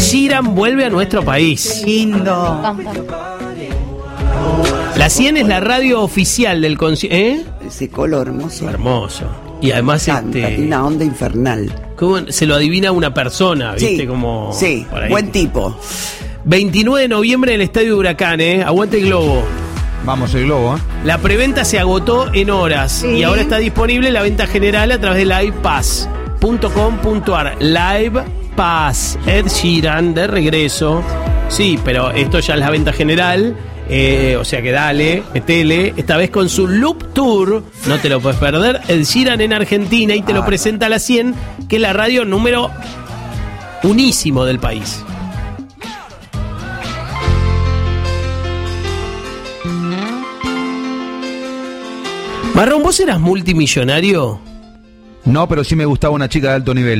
Sheeran vuelve a nuestro país. Lindo. La 100 es la radio oficial del concierto. Ese color hermoso. Hermoso. Y además Tiene una onda infernal. ¿cómo se lo adivina una persona? ¿Viste? Sí, Como sí, por ahí. buen tipo. 29 de noviembre en el Estadio de Huracán, Aguante el Globo. Vamos, el Globo, ¿eh? La preventa se agotó en horas Sí. y ahora está disponible la venta general a través de livepass.com.ar. Live Pass. Ed Sheeran de regreso. Sí, pero esto ya es la venta general. O sea que dale, metele. Esta vez con su Loop Tour. No te lo puedes perder. Ed Sheeran en Argentina y te lo presenta a la 100, que es la radio número unísimo del país. Marrón, ¿vos eras multimillonario? No, pero sí me gustaba una chica de alto nivel.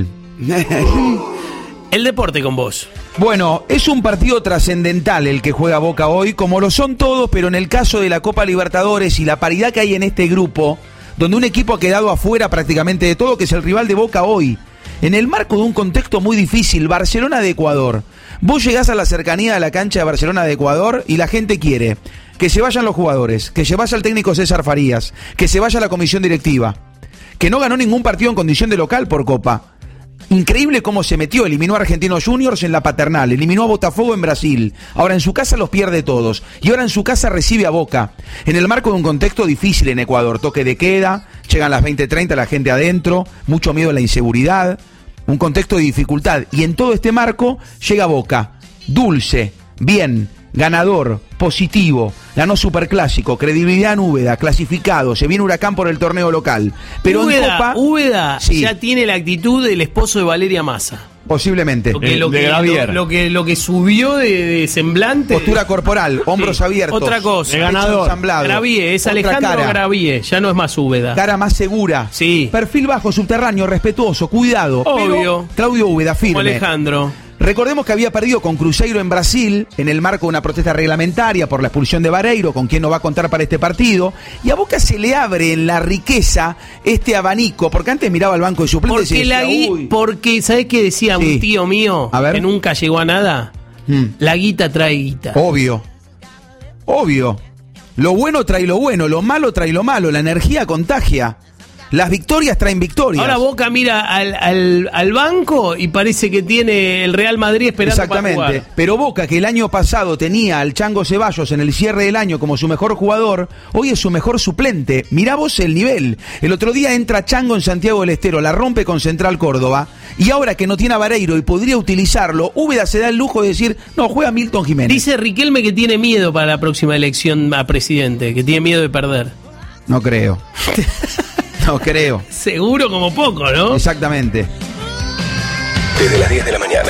El deporte con vos. Bueno, es un partido trascendental el que juega Boca hoy, como lo son todos, pero en el caso de la Copa Libertadores y la paridad que hay en este grupo, donde un equipo ha quedado afuera prácticamente de todo, que es el rival de Boca hoy, en el marco de un contexto muy difícil, Barcelona de Ecuador. Vos llegás a la cercanía de la cancha de Barcelona de Ecuador y la gente quiere que se vayan los jugadores, que se vaya el técnico César Farías, que se vaya la comisión directiva, que no ganó ningún partido en condición de local por Copa. Increíble cómo se metió, eliminó a Argentinos Juniors en la Paternal, eliminó a Botafogo en Brasil, ahora en su casa los pierde todos, y ahora en su casa recibe a Boca, en el marco de un contexto difícil en Ecuador, toque de queda, llegan las 20:30, la gente adentro, mucho miedo a la inseguridad, un contexto de dificultad, y en todo este marco llega Boca, dulce, bien, ganador, positivo, ganó Superclásico, credibilidad en Úbeda, clasificado, se viene Huracán por el torneo local. Pero Úbeda, en Copa, Úbeda sí, ya tiene la actitud del esposo de Valeria Massa. posiblemente. Lo que subió de semblante. Postura corporal, hombros abiertos. Otra cosa. pecho ensamblado. Gravier, es Otra Alejandro cara. Gravier, ya no es más Úbeda. Cara más segura. Sí. Perfil bajo, subterráneo, respetuoso, cuidado. Obvio. Pero Claudio Úbeda, Como firme. Alejandro. Recordemos que había perdido con Cruzeiro en Brasil en el marco de una protesta reglamentaria por la expulsión de Vareiro, con quien no va a contar para este partido. Y a Boca se le abre en la riqueza este abanico, porque antes miraba al banco de suplentes y decía, uy. Porque, ¿sabés qué decía Sí. un tío mío? A ver. Que nunca llegó a nada. La guita trae guita. Obvio. Obvio. Lo bueno trae lo bueno, lo malo trae lo malo, la energía contagia. Las victorias traen victorias. Ahora Boca mira al banco y parece que tiene el Real Madrid esperando Exactamente, para jugar. pero Boca, que el año pasado tenía al Chango Ceballos en el cierre del año como su mejor jugador, hoy es su mejor suplente. Mirá vos el nivel. El otro día entra Chango en Santiago del Estero, la rompe con Central Córdoba, y ahora que no tiene a Vareiro y podría utilizarlo, Úbeda se da el lujo de decir, no, juega Milton Jiménez. Dice Riquelme que tiene miedo para la próxima elección a presidente, que tiene miedo de perder. No creo. No creo. Seguro como poco, ¿no? Exactamente. Desde las 10 de la mañana.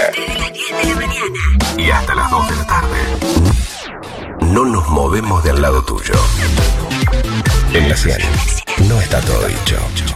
Y hasta las 2 de la tarde. No nos movemos del lado tuyo. En la 100 no está todo dicho.